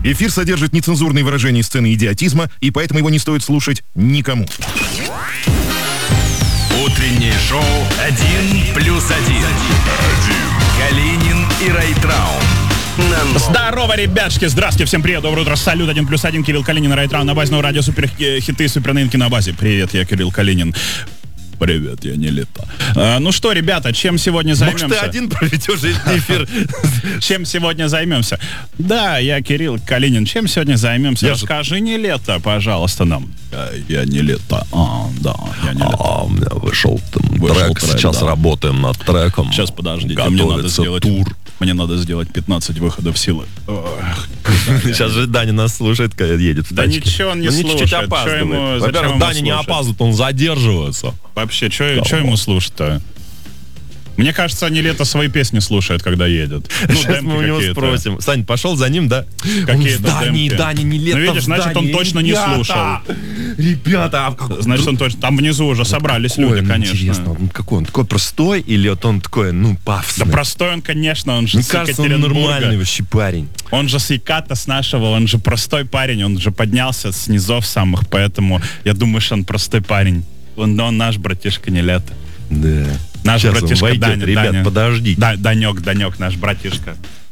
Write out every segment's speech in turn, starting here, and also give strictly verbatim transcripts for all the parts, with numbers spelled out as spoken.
Эфир содержит нецензурные выражения, сцены идиотизма, и поэтому его не стоит слушать никому. Утреннее шоу «Один плюс один». Калинин и Райтрау. Здорово, ребятушки! Здравствуйте, всем привет, доброе утро, салют, один плюс один, Кирилл Калинин, Райтрау на базе Нового радио, супер хиты, супер новинки на базе. Привет, я Кирилл Калинин. Привет, я не лето. А, ну что, ребята, чем сегодня займемся? Может, ты один проведешь этот эфир? Чем сегодня займемся? Да, я Кирилл Калинин. Чем сегодня займемся? Я Расскажи, не лето, пожалуйста, нам. Я, я не лето. А, да, я не лето. А, у меня вышел там Вышел трек, трек, сейчас да. работаем над треком. Сейчас, подождите, мне надо Готовится сделать тур. Мне надо сделать пятнадцать выходов силы. Ох, Сейчас же Даня нас слушает, когда едет в Да тачке. ничего он не Ну, слушает. чуть-чуть Чё опаздывает. ему- зачем Во-первых, ему Даня не слушать? опаздывает, он задерживается. Вообще, что ему слушать-то? Мне кажется, они лето свои песни слушают, когда едет. Ну, Сейчас демки мы у него какие-то. спросим. Сань, пошел за ним, да? Какие-то Он в Дании, демки. Даня, не лето Ну, видишь, в значит, Дании. он точно не Ребята! слушал. Ребята, а как- Значит, он точно... Там внизу уже собрались Какой люди, он, конечно. Интересно, он какой? Он такой простой или вот он такой, ну, Да пафосный? простой он, конечно, он же Мне с кажется, он Екатеринбурга. нормальный вообще парень. Он же с Яката, с нашего, он же простой парень, он же поднялся с низов самых, поэтому я думаю, что он простой парень. Он, но он наш братишка не лето. Да. Наш Сейчас он братишка войдет, Даня, ребят, Даня. подождите. Да, Данек, Данек, наш братишка.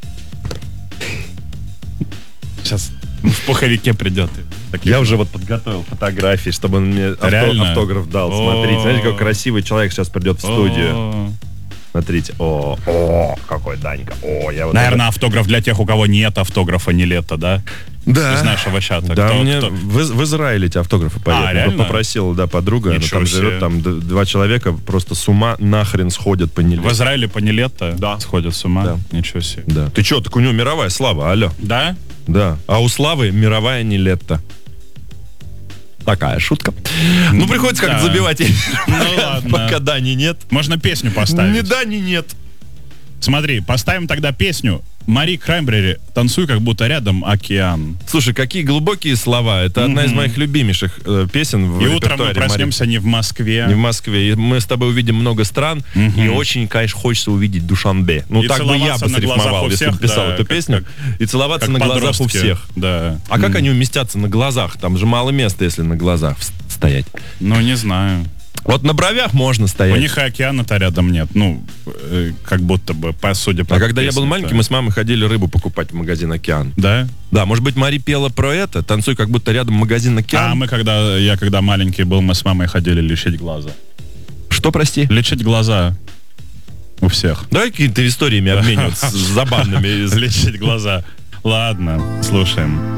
Сейчас в пуховике придет. Такие- Я уже вот подготовил фотографии, чтобы он мне авто- Реально? автограф дал. О. Смотрите, знаете, какой красивый человек сейчас придет в студию. О. Смотрите, о, о, какой Данька. О, я вот Наверное, автограф для тех, у кого нет автографа, не лето, да? да. Из нашего чата. Да, Кто- мне кто- В, в Израиле эти автографы поехали. А, реально? Попросила, да, подруга, она Ничего там себе. живет, там д- два человека просто с ума нахрен сходят по нелету. В Израиле по нелето Да. сходят с ума? Да. Ничего себе. Да. Ты что, так у него мировая слава, алло. Да? Да. А у Славы мировая нелетто. Такая шутка. Ну, приходится как-то Да. забивать эфир, Ну пока- ладно. пока Дани нет. Можно песню поставить. Ни да, ни нет. Смотри, поставим тогда песню Мари Краймбрери «Танцуй, как будто рядом океан». Слушай, какие глубокие слова. Это одна из Мгм. моих любимейших э, песен в И утром мы репертуаре проснемся не в Москве. Мари. Не в Москве. И мы с тобой увидим много стран. Мгм. И очень, конечно, хочется увидеть Душанбе. Ну, И так бы я целоваться бы на глазах срифмовал, у если всех, бы писал да, эту как- песню. как- И целоваться Как на глазах у подростки. всех. Да. А как М. они уместятся на глазах? Там же мало места, если на глазах вс- стоять. Ну, не знаю. Вот на бровях можно У стоять. них и океана-то рядом нет. Ну, э, как будто бы, по судя по А когда я был песне-то. маленький, мы с мамой ходили рыбу покупать в магазин «Океан». Да? Да, может быть, Мари пела про это? «Танцуй, как будто рядом магазин «Океан». А мы когда, я когда маленький был, мы с мамой ходили лечить глаза. Что, прости? Лечить глаза у всех. Давай какими-то историями обмениваться с забавными. из- Лечить глаза. Ладно, слушаем.